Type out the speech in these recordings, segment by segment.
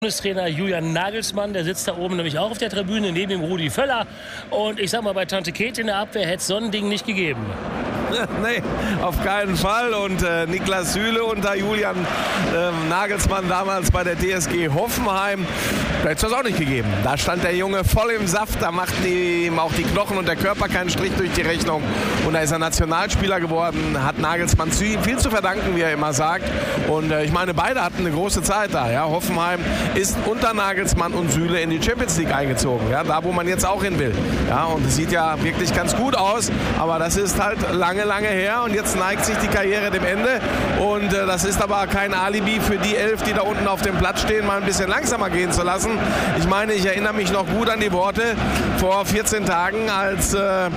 Bundestrainer Julian Nagelsmann, der sitzt da oben nämlich auch auf der Tribüne, neben dem Rudi Völler. Und ich sag mal, bei Tante Käthe in der Abwehr hätte es so ein Ding nicht gegeben. Nee, auf keinen Fall. Und Niklas Süle unter Julian Nagelsmann damals bei der TSG Hoffenheim, da hätte es das auch nicht gegeben. Da stand der Junge voll im Saft, da machten ihm auch die Knochen und der Körper keinen Strich durch die Rechnung. Und da ist er Nationalspieler geworden, hat Nagelsmann viel zu verdanken, wie er immer sagt. Und ich meine, beide hatten eine große Zeit da. Ja? Hoffenheim ist unter Nagelsmann und Süle in die Champions League eingezogen. Ja? Da, wo man jetzt auch hin will. Ja? Und es sieht ja wirklich ganz gut aus, aber das ist halt lange her und jetzt neigt sich die Karriere dem Ende und das ist aber kein Alibi für die 11, die da unten auf dem Platz stehen, mal ein bisschen langsamer gehen zu lassen. Ich meine, ich erinnere mich noch gut an die Worte vor 14 Tagen, als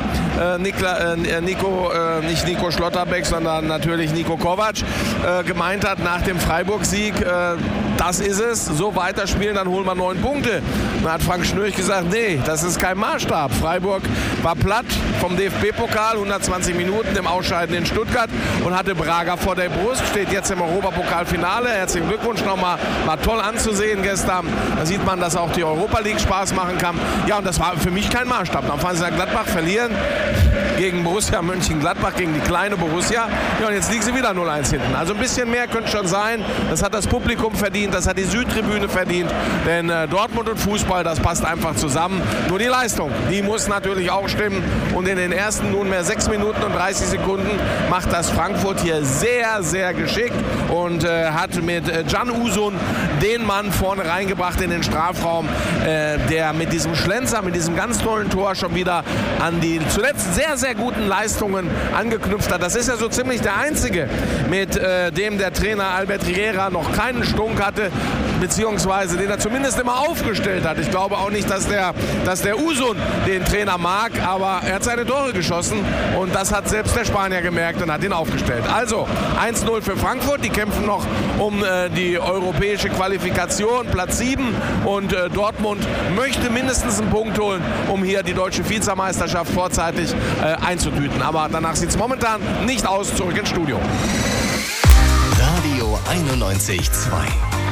nicht Nico Schlotterbeck, sondern natürlich Nico Kovac gemeint hat nach dem Freiburg-Sieg, das ist es, so weiterspielen, dann holen wir 9 Punkte. Dann hat Frank Schnürch gesagt, nee, das ist kein Maßstab. Freiburg war platt vom DFB-Pokal, 120 Minuten im Ausscheiden in Stuttgart und hatte Braga vor der Brust, steht jetzt im Europapokalfinale. Herzlichen Glückwunsch nochmal, war toll anzusehen gestern. Da sieht man, dass auch die Europa League Spaß machen kann. Ja, und das war für mich kein Maßstab. Dann fahren sie nach Gladbach, verlieren gegen Borussia Mönchengladbach, gegen die kleine Borussia. Ja, und jetzt liegen sie wieder 0-1 hinten. Also ein bisschen mehr könnte schon sein. Das hat das Publikum verdient, das hat die Südtribüne verdient. Denn Dortmund und Fußball, das passt einfach zusammen. Nur die Leistung, die muss natürlich auch stimmen. Und in den ersten nunmehr 6 Minuten und 30 Sekunden macht das Frankfurt hier sehr, sehr geschickt und hat mit Can Uzun den Mann vorne reingebracht in den Strafraum, der mit diesem Schlenzer, mit diesem ganz tollen Tor schon wieder an die zuletzt sehr, sehr guten Leistungen angeknüpft hat. Das ist ja so ziemlich der einzige, mit dem der Trainer Albert Riera noch keinen Stunk hatte, beziehungsweise den er zumindest immer aufgestellt hat. Ich glaube auch nicht, dass der Uzun den Trainer mag, aber er hat seine Tore geschossen und das hat selbst der Spanier gemerkt und hat ihn aufgestellt. Also 1-0 für Frankfurt, die kämpfen noch um die europäische Qualifikation, Platz 7 und Dortmund möchte mindestens einen Punkt holen, um hier die deutsche Vizemeisterschaft vorzeitig einzutüten. Aber danach sieht es momentan nicht aus, zurück ins Studio. Radio 91.2